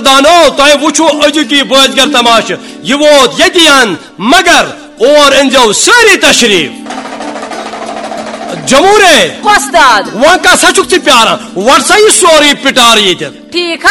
कदरदानो तुम वुचो अजुकी बाजगर तमाश यह वोत यतियान मगर और अंजो सारी तशरीफ जमूरे वस्ताद वह का सचुक प्यारा वर्षा ही सोरी पिटार ये ठीक